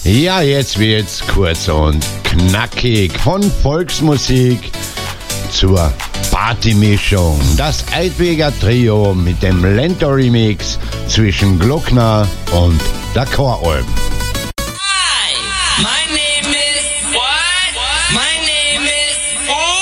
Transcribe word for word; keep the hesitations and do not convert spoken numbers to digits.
Ja, jetzt wird's kurz und knackig von Volksmusik zur Partymischung. Das Eidweger Trio mit dem Lento-Remix zwischen Glockner und der Choralm.